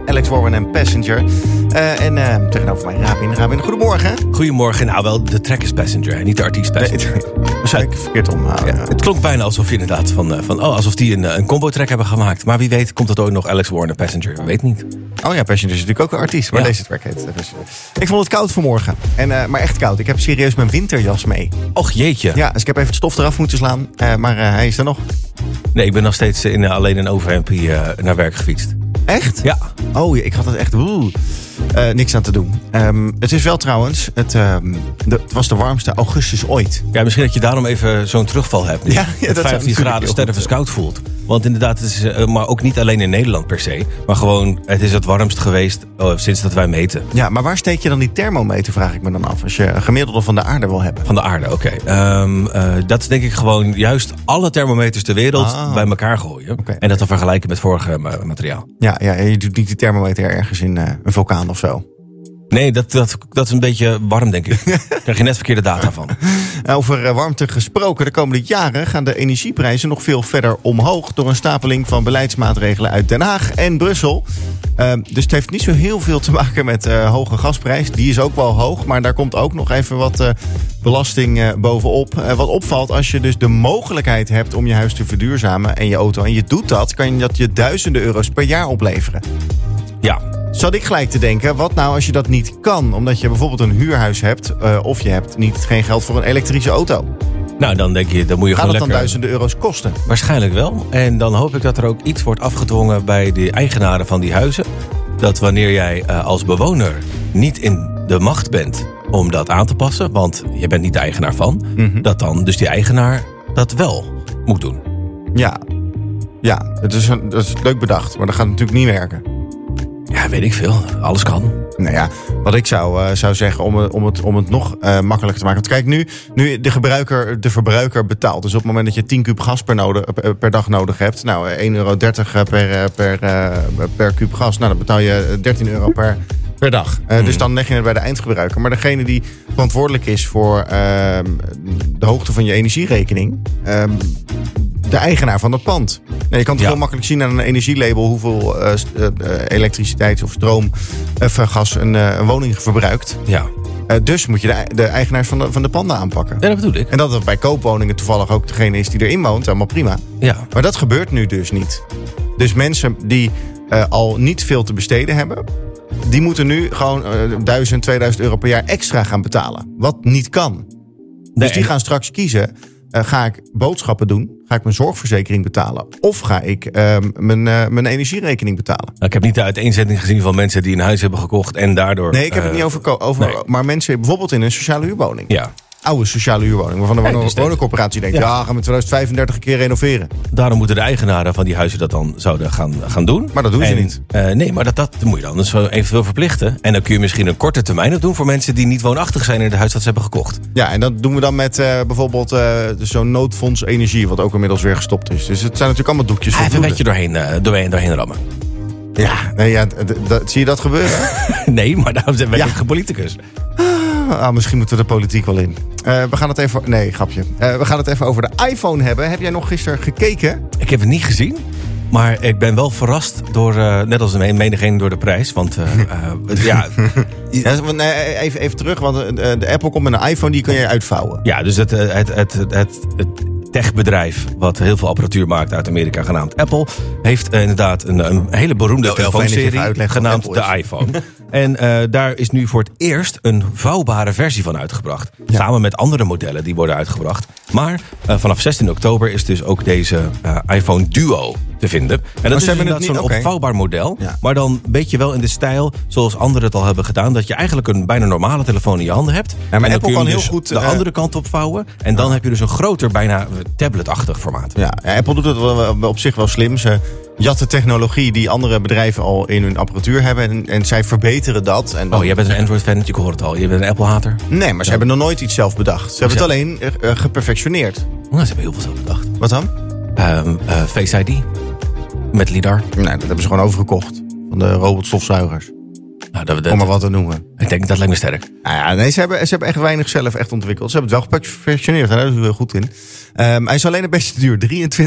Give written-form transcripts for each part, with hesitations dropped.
Alex Warren en Passenger. Tegenover mij Rabin, goedemorgen. Goedemorgen. Nou wel, de track is Passenger, niet de artiest Passenger. Waarschijnlijk verkeerd om. Het klonk bijna alsof je inderdaad alsof die een combo-track hebben gemaakt. Maar wie weet komt het ooit nog Alex Warren en Passenger. We weten niet. Oh ja, Passenger is natuurlijk ook een artiest. Maar deze track heet Passenger. Ik vond het koud vanmorgen. Maar echt koud. Ik heb serieus mijn winterjas mee. Och jeetje. Ja, dus ik heb even het stof eraf moeten slaan. Maar hij is er nog. Nee, ik ben nog steeds alleen in overhempie naar werk gefietst. Echt? Ja. Oh, ik had het echt niks aan te doen. Het is wel trouwens, het was de warmste augustus ooit. Ja, misschien dat je daarom even zo'n terugval hebt. Nu. Ja, dat 15 graden stervenskoud voelt. Want inderdaad, het is maar ook niet alleen in Nederland per se. Maar gewoon, het is het warmst geweest sinds dat wij meten. Ja, maar waar steek je dan die thermometer, vraag ik me dan af. Als je een gemiddelde van de aarde wil hebben. Van de aarde, oké. Dat is denk ik gewoon juist alle thermometers ter wereld bij elkaar gooien. Okay. En dat dan vergelijken met vorige materiaal. Ja, je doet niet die thermometer ergens in een vulkaan of zo. Nee, dat is een beetje warm, denk ik. Daar krijg je net verkeerde data van. Over warmte gesproken, de komende jaren gaan de energieprijzen nog veel verder omhoog door een stapeling van beleidsmaatregelen uit Den Haag en Brussel. Dus het heeft niet zo heel veel te maken met hoge gasprijs. Die is ook wel hoog, maar daar komt ook nog even wat belasting bovenop. Wat opvalt, als je dus de mogelijkheid hebt om je huis te verduurzamen en je auto, en je doet dat, kan dat je duizenden euro's per jaar opleveren. Ja. Zat ik gelijk te denken, wat nou als je dat niet kan? Omdat je bijvoorbeeld een huurhuis hebt, of je hebt geen geld voor een elektrische auto. Nou, dan denk je, dan moet je gaat gewoon het dan duizenden euro's kosten? Waarschijnlijk wel. En dan hoop ik dat er ook iets wordt afgedwongen bij de eigenaren van die huizen. Dat wanneer jij als bewoner niet in de macht bent om dat aan te passen, want je bent niet de eigenaar van, dat dan dus die eigenaar dat wel moet doen. Ja, het is leuk bedacht, maar dat gaat natuurlijk niet werken. Ja, weet ik veel. Alles kan. Nou ja, wat ik zou zeggen om het nog makkelijker te maken. Want kijk, nu de verbruiker betaalt. Dus op het moment dat je 10 kuub gas per dag nodig hebt. Nou, €1,30 per kuub gas. Nou, dan betaal je €13 per dag. Dus dan leg je het bij de eindgebruiker. Maar degene die verantwoordelijk is voor de hoogte van je energierekening, de eigenaar van het pand. Je kan het heel makkelijk zien aan een energielabel hoeveel elektriciteit of stroom of gas een woning verbruikt. Ja. Dus moet je de eigenaars van de panden aanpakken. Ja, dat bedoel ik. En dat het bij koopwoningen toevallig ook degene is die erin woont, allemaal prima. Ja. Maar dat gebeurt nu dus niet. Dus mensen die al niet veel te besteden hebben, die moeten nu gewoon 1.000, 2.000 euro per jaar extra gaan betalen. Wat niet kan. Dus die gaan straks kiezen. Ga ik boodschappen doen? Ga ik mijn zorgverzekering betalen? Of ga ik mijn energierekening betalen? Nou, ik heb niet de uiteenzetting gezien van mensen die een huis hebben gekocht en daardoor... Nee, ik heb het niet over nee. Maar mensen bijvoorbeeld in een sociale huurwoning. Ja. Oude sociale huurwoning, waarvan de woningcorporatie denkt, gaan we 2035 een keer renoveren. Daarom moeten de eigenaren van die huizen dat dan zouden gaan doen. Maar dat doen ze niet. Nee, maar dat moet je dan dus eventueel verplichten. En dan kun je misschien een korte termijn doen voor mensen die niet woonachtig zijn in het huis dat ze hebben gekocht. Ja, en dat doen we dan met bijvoorbeeld zo'n noodfonds energie, wat ook inmiddels weer gestopt is. Dus het zijn natuurlijk allemaal doekjes. Even een beetje doorheen rammen. Zie je dat gebeuren? Nee, maar daarom ben ik geen politicus. Misschien moeten we de politiek wel in. We gaan het even... Nee, grapje. We gaan het even over de iPhone hebben. Heb jij nog gisteren gekeken? Ik heb het niet gezien. Maar ik ben wel verrast door, net als menigeen, door de prijs. Want even terug, want de Apple komt met een iPhone, die kun je uitvouwen. Ja, dus het techbedrijf wat heel veel apparatuur maakt uit Amerika, genaamd Apple, heeft inderdaad een hele beroemde telefoonserie genaamd de iPhone. En daar is nu voor het eerst een vouwbare versie van uitgebracht. Ja. Samen met andere modellen die worden uitgebracht. Maar vanaf 16 oktober is dus ook deze iPhone Duo te vinden. En dat is inderdaad zo'n opvouwbaar model. Ja. Maar dan een beetje wel in de stijl zoals anderen het al hebben gedaan. Dat je eigenlijk een bijna normale telefoon in je handen hebt. Ja, maar en dan Apple kun je kan dus heel goed de andere kant opvouwen. En dan heb je dus een groter, bijna tabletachtig formaat. Ja, Apple doet het op zich wel slim. Ze jatten technologie die andere bedrijven al in hun apparatuur hebben. En zij verbeteren dat. En dan... jij bent een Android-fan, ik hoor het al. Je bent een Apple-hater. Nee, maar ze hebben nog nooit iets zelf bedacht. Ze hebben het alleen geperfectioneerd. Nou, ze hebben heel veel zelf bedacht. Wat dan? Face ID. Met LiDAR. Nee, dat hebben ze gewoon overgekocht. Van de robotstofzuigers. Om maar wat te noemen. Ik denk dat lijkt me sterk. Nou ja, nee, ze hebben echt weinig zelf echt ontwikkeld. Ze hebben het wel geperfectioneerd. Daar zijn ze heel goed in. Hij is alleen een beetje duur.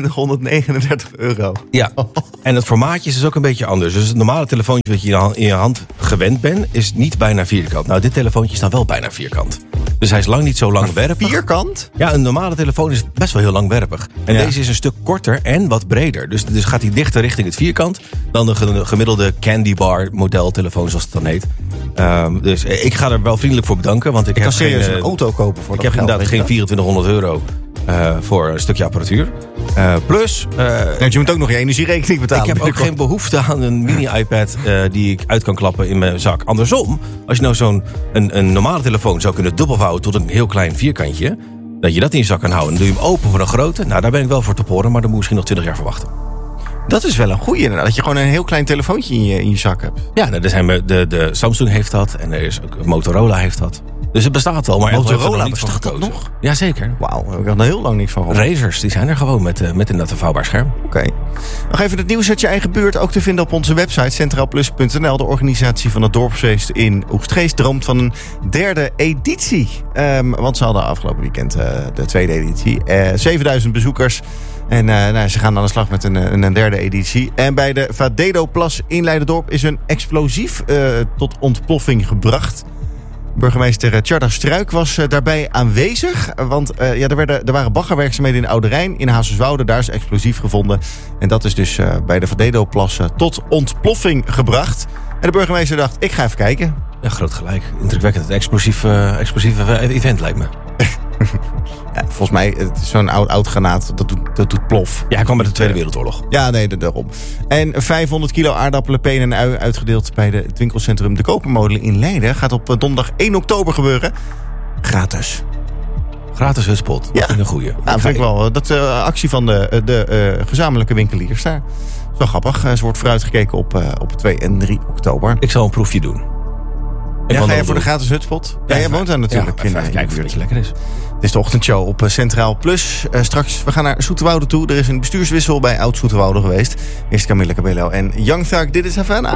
€2339. Ja, en het formaatje is dus ook een beetje anders. Dus het normale telefoontje wat je in je hand gewend bent, is niet bijna vierkant. Nou, dit telefoontje is dan wel bijna vierkant. Dus hij is lang niet zo langwerpig. Vierkant? Ja, een normale telefoon is best wel heel langwerpig. En deze is een stuk korter en wat breder. Dus gaat hij dichter richting het vierkant dan de gemiddelde candy bar modeltelefoon, zoals het dan heet. Dus ik ga er wel vriendelijk voor bedanken. Want ik heb serieus een auto kopen voor dat geld. Ik heb inderdaad geen €2400 voor een stukje apparatuur. Plus... je moet ook nog je energierekening betalen. Ik heb ook geen behoefte aan een mini-iPad die ik uit kan klappen in mijn zak. Andersom, als je nou een normale telefoon zou kunnen dubbelvouwen tot een heel klein vierkantje, dat je dat in je zak kan houden, dan doe je hem open voor een grote. Nou, daar ben ik wel voor te poren, maar dan moet je misschien nog 20 jaar verwachten. Dat is wel een goeie inderdaad. Dat je gewoon een heel klein telefoontje in je zak hebt. Ja, de Samsung heeft dat. En er is ook Motorola heeft dat. Dus het bestaat wel. Maar Motorola bestaat dat nog? Jazeker. Wauw, ik heb er heel lang niks van gehoord. Razers, die zijn er gewoon met inderdaad een vouwbaar scherm. Oké. Nog even het nieuws uit je eigen buurt. Ook te vinden op onze website centraalplus.nl. De organisatie van het dorpsfeest in Oegstgeest droomt van een 3e editie. Want ze hadden afgelopen weekend de 2e editie. 7000 bezoekers. En ze gaan aan de slag met een 3e editie. En bij de Vadedo-plas in Leiderdorp is een explosief tot ontploffing gebracht. Burgemeester Tjarda Struik was daarbij aanwezig. Want er waren baggerwerkzaamheden in Oude Rijn, in Hazerswoude. Daar is explosief gevonden. En dat is dus bij de Vadedo-plas tot ontploffing gebracht. En de burgemeester dacht, ik ga even kijken. Ja, groot gelijk. Indrukwekkend. Het explosieve event lijkt me. Ja, volgens mij, het is zo'n oud granaat, dat doet plof. Ja, hij kwam met de Tweede Wereldoorlog. Ja, nee, daarom. En 500 kilo aardappelen, penen en ui uitgedeeld bij het winkelcentrum De Kopermolen in Leiden. Gaat op donderdag 1 oktober gebeuren. Gratis. Gratis hutspot. Dat vind ik een goeie. Ja, dat vind ik wel. Dat actie van de gezamenlijke winkeliers daar. Dat is wel grappig. Ze wordt vooruitgekeken op 2 en 3 oktober. Ik zal een proefje doen. Ga je voor de gratis hutspot? Ja, jij woont daar natuurlijk. Kijk of het lekker is. Het is de ochtendshow op Centraal Plus. Straks, we gaan naar Zoeterwoude toe. Er is een bestuurswissel bij Oud Zoeterwoude geweest. Eerst Camilla Cabello en Young Thug. Dit is Havana.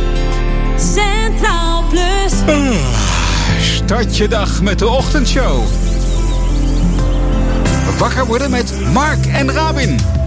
Centraal Plus. Start je dag met de ochtendshow. Wakker worden met Mark en Rabin.